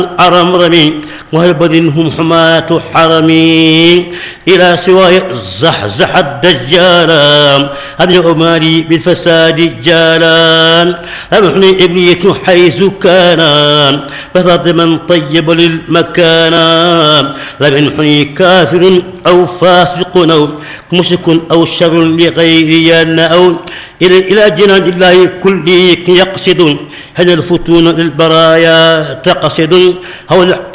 حرم رمي وهل بدنهم حماة حرمي إلى سواي زحزح الدجال هذا أمالي بالفساد جالان أمحني إبليك حيث كان بفضل من طيب للمكان لم ينحني كافر أو فاسق أو مشرك أو شر لغيري أو إلى جنان الله كل يقصد هل الفتون للبرايا تقصد هو